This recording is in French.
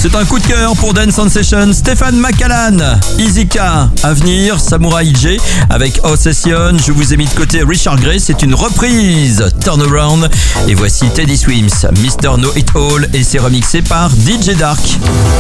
C'est un coup de cœur pour Dance Sensation. Stéphane Macallan, Izika, Avenir, Samurai J avec O-Session. Je vous ai mis de côté Richard Gray, c'est une reprise. Turnaround. Et voici Teddy Swims, Mr. Know It All, et c'est remixé par DJ Dark.